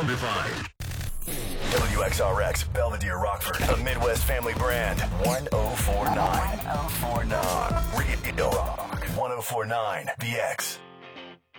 Zombified. WXRX, Belvedere, Rockford, a Midwest family brand. 1049. 1049. Real Rock. 1049 BX.